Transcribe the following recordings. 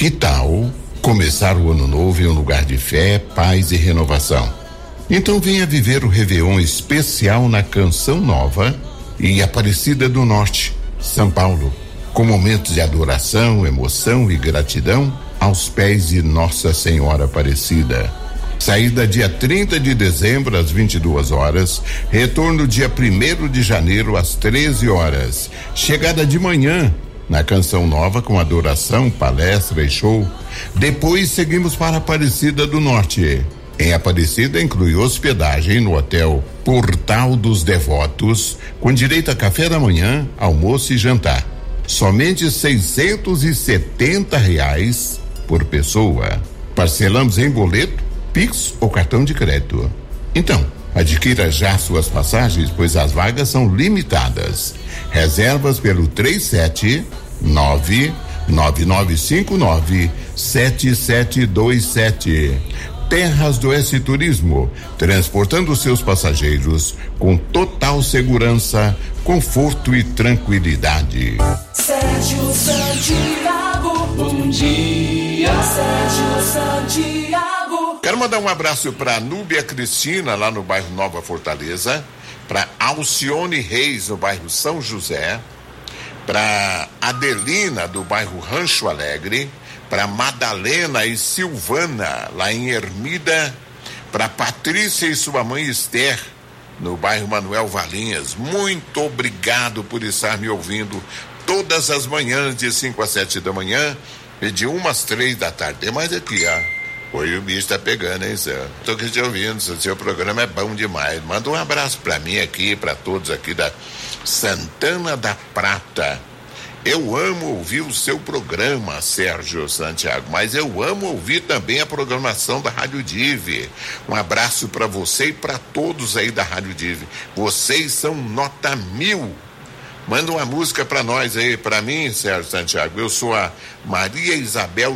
Que tal começar o ano novo em um lugar de fé, paz e renovação? Então venha viver o Réveillon especial na Canção Nova em Aparecida do Norte, São Paulo, com momentos de adoração, emoção e gratidão aos pés de Nossa Senhora Aparecida. Saída dia 30 de dezembro às 22 horas, retorno dia 1º de janeiro às 13 horas. Chegada de manhã na Canção Nova com adoração, palestra e show. Depois seguimos para Aparecida do Norte. Em Aparecida inclui hospedagem no Hotel Portal dos Devotos, com direito a café da manhã, almoço e jantar. Somente R$670 por pessoa. Parcelamos em boleto, Pix ou cartão de crédito. Então, adquira já suas passagens, pois as vagas são limitadas. Reservas pelo 379-9959-7727. Terras do S Turismo, transportando seus passageiros com total segurança, conforto e tranquilidade. Sérgio Santiago, bom dia. Sérgio Santiago. Quero mandar um abraço para Núbia Cristina, lá no bairro Nova Fortaleza, para Alcione Reis, no bairro São José, para Adelina, do bairro Rancho Alegre, para Madalena e Silvana, lá em Ermida, para Patrícia e sua mãe Esther, no bairro Manuel Valinhas. Muito obrigado por estar me ouvindo todas as manhãs, de 5 às 7 da manhã e de 1 às 3 da tarde. Tem mais aqui, ó. Hoje o bicho tá pegando, hein, senhor? Tô aqui te ouvindo, seu programa é bom demais. Manda um abraço pra mim aqui, pra todos aqui da Santana da Prata. Eu amo ouvir o seu programa, Sérgio Santiago, mas eu amo ouvir também a programação da Rádio Dive. Um abraço pra você e pra todos aí da Rádio Dive. Vocês são nota 1000. Manda uma música pra nós aí, pra mim, Sérgio Santiago. Eu sou a Maria Isabel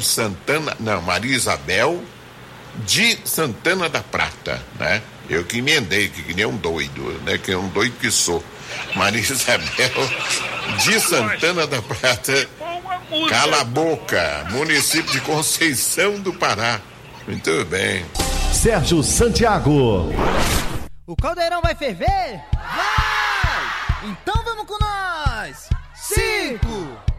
de Santana da Prata, né? Eu que emendei, que nem um doido, né? Que é um doido que sou. Maria Isabel de Santana da Prata, Cala a Boca, município de Conceição do Pará. Muito bem. Sérgio Santiago. O caldeirão vai ferver? Vai! Então vamos com nós! 5,